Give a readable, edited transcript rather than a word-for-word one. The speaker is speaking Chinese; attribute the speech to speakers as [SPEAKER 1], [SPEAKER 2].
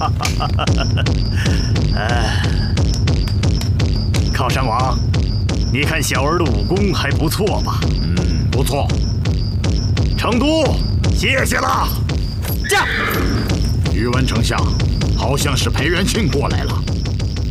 [SPEAKER 1] 靠山王，你看小儿的武功还不错吧？
[SPEAKER 2] 不错。
[SPEAKER 1] 成都，谢谢了。
[SPEAKER 2] 驾！宇文丞相，好像是裴元庆过来了。